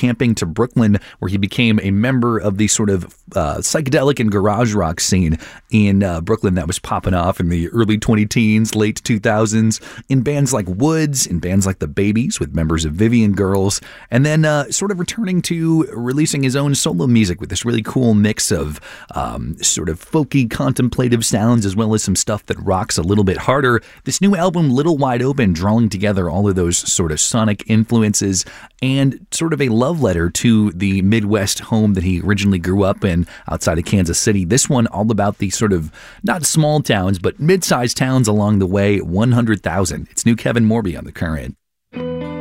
camping to Brooklyn, where he became a member of the sort of psychedelic and garage rock scene in Brooklyn that was popping off in the early 2010s, late 2000s, in bands like Woods, in bands like The Babies with members of Vivian Girls, and then sort of returning to releasing his own solo music with this really cool mix of sort of folky, contemplative sounds, as well as some stuff that rocks a little bit harder. This new album, Little Wide Open, drawing together all of those sort of sonic influences and sort of a love letter to the Midwest home that he originally grew up in outside of Kansas City. This one all about the sort of not small towns, but mid-sized towns along the way, 100,000. It's new Kevin Morby on The Current.